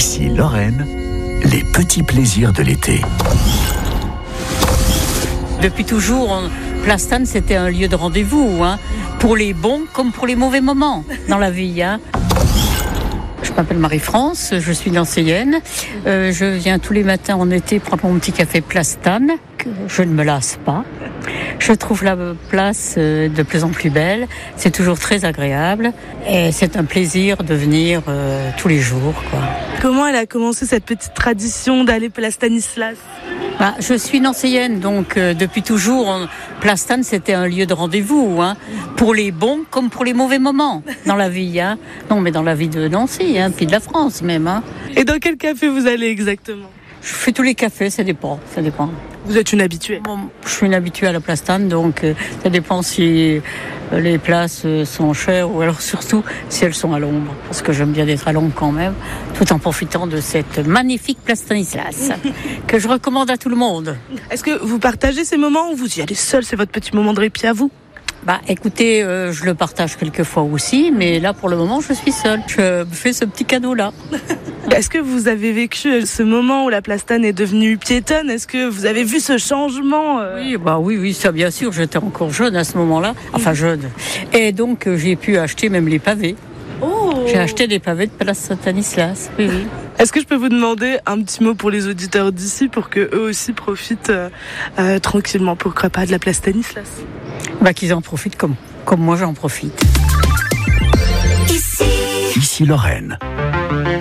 Ici Lorraine, les petits plaisirs de l'été. Depuis toujours, Plastane, c'était un lieu de rendez-vous, pour les bons comme pour les mauvais moments dans la vie. Je m'appelle Marie-France, je suis nancéenne. Je viens tous les matins en été prendre mon petit café Plastane, que je ne me lasse pas. Je trouve la place de plus en plus belle, c'est toujours très agréable et c'est un plaisir de venir tous les jours. Comment elle a commencé cette petite tradition d'aller Place Stanislas ? Je suis nancéenne, donc depuis toujours, Plastane, c'était un lieu de rendez-vous, pour les bons comme pour les mauvais moments dans la vie. Non, mais dans la vie de Nancy, puis de la France même. Et dans quel café vous allez exactement ? Je fais tous les cafés, ça dépend. Vous êtes une habituée ? Je suis une habituée à la Plastane, donc ça dépend si les places sont chères ou alors surtout si elles sont à l'ombre. Parce que j'aime bien être à l'ombre quand même, tout en profitant de cette magnifique Place Stanislas que je recommande à tout le monde. Est-ce que vous partagez ces moments ou vous y allez seul ? C'est votre petit moment de répit à vous ? Écoutez, je le partage quelquefois aussi, mais là pour le moment je suis seule. Je fais ce petit cadeau-là. Est-ce que vous avez vécu ce moment où la Plastane est devenue piétonne ? Est-ce que vous avez vu ce changement ? Oui, ça bien sûr, j'étais encore jeune à ce moment-là, enfin jeune. Et donc j'ai pu acheter même les pavés. J'ai acheté des pavés de Place Stanislas, oui. Est-ce que je peux vous demander un petit mot pour les auditeurs d'ici pour qu'eux aussi profitent tranquillement, pourquoi pas, de la Place Stanislas ? Qu'ils en profitent comme moi j'en profite. Ici Lorraine.